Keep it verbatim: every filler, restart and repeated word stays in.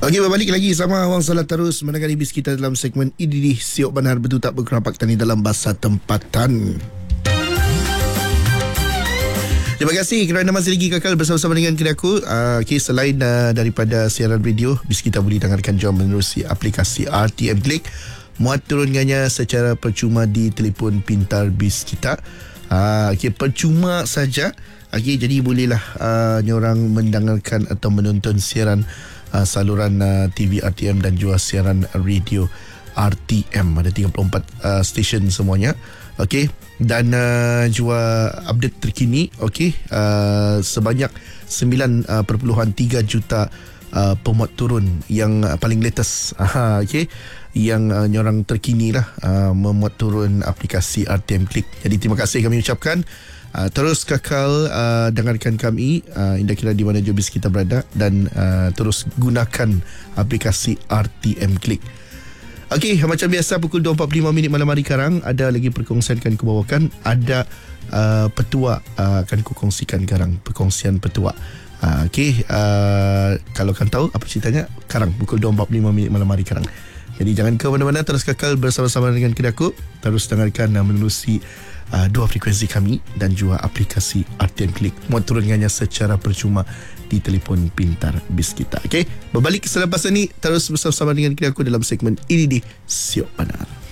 Okey, berbalik lagi sama Awang Salah terus menangani bis kita dalam segmen Ididih Siok Benar Betul Tak Berkerapak Tani dalam bahasa tempatan. Terima kasih kerana masih lagi kekal bersama-sama dengan kita aku. Uh, okay, selain uh, daripada siaran radio, bis kita boleh dengarkan juga menerusi aplikasi R T M Click. Muat turunkannya secara percuma di telefon pintar bis kita. Uh, okay, percuma saja. Okay, jadi bolehlah uh, nyorang mendengarkan atau menonton siaran uh, saluran uh, T V R T M dan juga siaran radio R T M. Ada tiga puluh empat uh, stesen semuanya. Okey, dan uh, juga update terkini. Okey, uh, sebanyak sembilan perpuluhan tiga juta uh, pemuat turun yang uh, paling latest. Aha, okey, yang uh, nyorang terkini lah uh, memuat turun aplikasi R T M Click. Jadi terima kasih kami ucapkan. Uh, terus kekal uh, dengarkan kami uh, indah kira di mana jua bis kita berada, dan uh, terus gunakan aplikasi R T M Click. Okey, macam biasa pukul dua empat puluh lima minit malam hari karang ada lagi perkongsian akan kubawakan. Ada uh, petua uh, akan kukongsikan karang, perkongsian petua. Uh, Okey, uh, kalau kan tahu apa ceritanya, karang pukul dua empat puluh lima minit malam hari karang. Jadi jangan ke mana-mana, terus kekal bersama-sama dengan kita aku. Terus dengarkan uh, menerusi uh, dua frekuensi kami dan juga aplikasi R T M Click. Muat turunkannya secara percuma di telefon pintar bis kita. Okey, berbalik selepas ini terus bersama-sama dengan kita aku dalam segmen Ididih Siok Benar.